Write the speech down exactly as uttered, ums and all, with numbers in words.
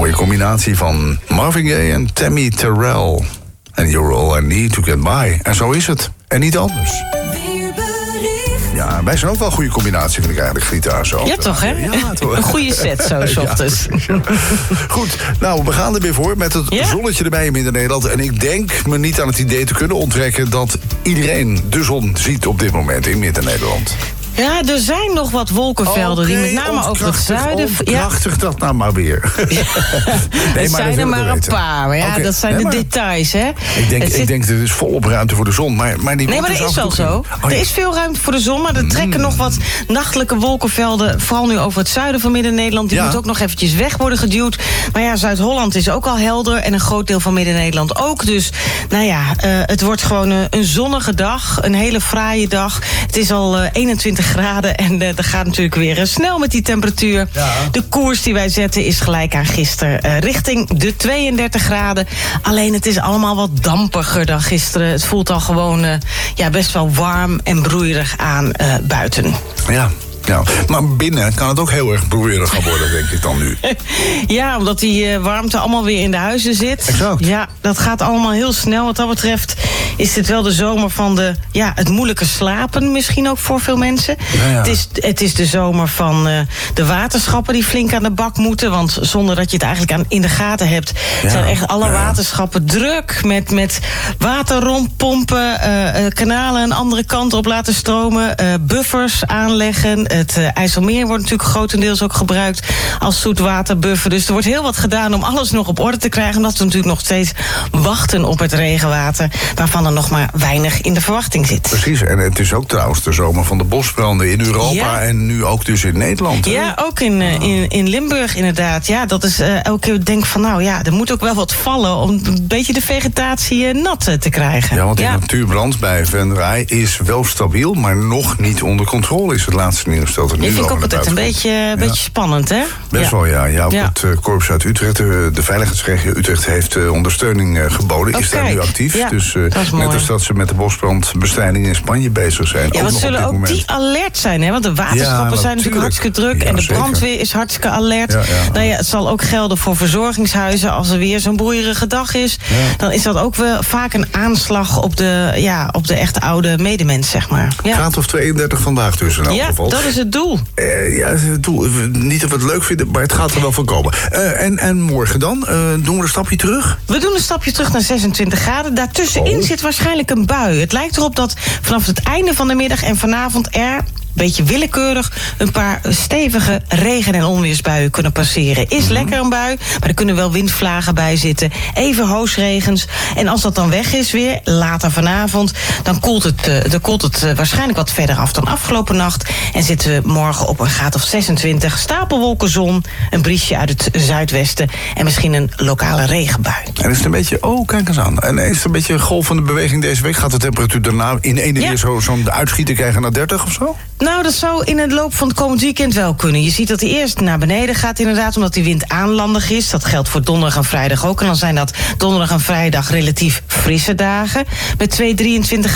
mooie combinatie van Marvin Gaye en Tammy Terrell. And you're all I need to get by. En zo is het. En niet anders. Ja, wij zijn ook wel een goede combinatie, vind ik eigenlijk, Grita. Zo. Ja, toch, hè? Ja, toch. Een goede set, zo, 's ochtends. Ja, ja. Goed, nou, we gaan er weer voor met het ja? zonnetje erbij in Midden-Nederland. En ik denk me niet aan het idee te kunnen onttrekken dat iedereen de zon ziet op dit moment in Midden-Nederland. Ja, er zijn nog wat wolkenvelden, okay, die met name over het zuiden... Krachtig ja. dat nou maar weer. Ja. nee, er zijn er maar een paar, maar ja, okay. dat zijn nee, de maar, details, hè. Ik denk, zit... ik denk, er is volop ruimte voor de zon, maar, maar die Nee, maar dat is wel zo. Oh, er is veel ruimte voor de zon, maar er mm. trekken nog wat nachtelijke wolkenvelden... vooral nu over het zuiden van Midden-Nederland. Die ja. moet ook nog eventjes weg worden geduwd. Maar ja, Zuid-Holland is ook al helder en een groot deel van Midden-Nederland ook. Dus, nou ja, uh, het wordt gewoon uh, een zonnige dag, een hele fraaie dag. Het is al uh, eenentwintig graden en uh, dat gaat natuurlijk weer uh, snel met die temperatuur. Ja. De koers die wij zetten is gelijk aan gisteren uh, richting de tweeëndertig graden. Alleen het is allemaal wat dampiger dan gisteren. Het voelt al gewoon uh, ja, best wel warm en broeierig aan uh, buiten. Ja. Ja, maar binnen kan het ook heel erg broeierig gaan worden, denk ik dan nu. Ja, omdat die uh, warmte allemaal weer in de huizen zit. Exact. Ja, dat gaat allemaal heel snel. Wat dat betreft is dit wel de zomer van de, ja, het moeilijke slapen misschien ook voor veel mensen. Ja, ja. Het, is, het is de zomer van uh, de waterschappen die flink aan de bak moeten. Want zonder dat je het eigenlijk aan, in de gaten hebt... Ja, zijn echt alle ja. waterschappen druk met, met water rondpompen... Uh, uh, kanalen een andere kant op laten stromen... Uh, buffers aanleggen... Het uh, IJsselmeer wordt natuurlijk grotendeels ook gebruikt als zoetwaterbuffer. Dus er wordt heel wat gedaan om alles nog op orde te krijgen. Omdat we natuurlijk nog steeds wachten op het regenwater... waarvan er nog maar weinig in de verwachting zit. Precies, en het is ook trouwens de zomer van de bosbranden in Europa... Ja. en nu ook dus in Nederland. Hè? Ja, ook in, uh, in, in Limburg inderdaad. Ja, dat is uh, elke keer denk van nou ja, er moet ook wel wat vallen... om een beetje de vegetatie uh, nat uh, te krijgen. Ja, want ja. de natuurbrand bij Venray is wel stabiel... maar nog niet onder controle is het laatste nieuws. Dat Ik vind ook altijd een beetje, ja. beetje spannend, hè? Best ja. wel, ja. ja, ook ja. Het uh, korps uit Utrecht, uh, de veiligheidsregio Utrecht... heeft uh, ondersteuning uh, geboden, okay. is daar nu actief. Ja, dus uh, net als dat ze met de bosbrandbestrijding in Spanje bezig zijn. Ja, ook wat nog zullen op dit ook moment. die alert zijn, hè? Want de waterschappen ja, zijn natuurlijk hartstikke druk... Ja, en de zeker. brandweer is hartstikke alert. Ja, ja. Nou ja, het zal ook gelden voor verzorgingshuizen... als er weer zo'n broeierige dag is... Ja. dan is dat ook wel vaak een aanslag op de, ja, op de echt oude medemens, zeg maar. Ja. Graad of tweeëndertig vandaag dus in elk ja, geval. dat is het doel. Uh, ja, het doel. Niet dat we het leuk vinden, maar het gaat er wel van komen. Uh, en, en morgen dan? Uh, doen we een stapje terug? We doen een stapje terug naar zesentwintig graden. Daartussenin oh. zit waarschijnlijk een bui. Het lijkt erop dat vanaf het einde van de middag en vanavond er... beetje willekeurig een paar stevige regen- en onweersbuien kunnen passeren. Is mm-hmm. lekker een bui, maar er kunnen wel windvlagen bij zitten. Even hoosregens. En als dat dan weg is weer, later vanavond... dan koelt het, uh, dan koelt het uh, waarschijnlijk wat verder af dan afgelopen nacht. En zitten we morgen op een graad of zesentwintig. Stapelwolken, zon, een briesje uit het zuidwesten... en misschien een lokale regenbui. En is het een beetje... Oh, kijk eens aan. En is het een beetje een golvende beweging deze week? Gaat de temperatuur daarna in één ja. keer zo, zo'n uitschieter krijgen naar dertig of zo? Nou, dat zou in het loop van het komend weekend wel kunnen. Je ziet dat hij eerst naar beneden gaat inderdaad... omdat die wind aanlandig is. Dat geldt voor donderdag en vrijdag ook. En dan zijn dat donderdag en vrijdag relatief frisse dagen... met twee, drieëntwintig